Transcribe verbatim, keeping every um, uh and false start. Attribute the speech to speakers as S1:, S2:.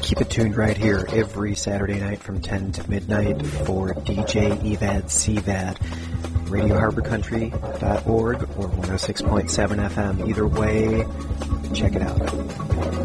S1: keep it tuned right here every Saturday night from ten to midnight for D J Evad C V A D. radio harbor country dot org or one oh six point seven F M. Either way, check it out.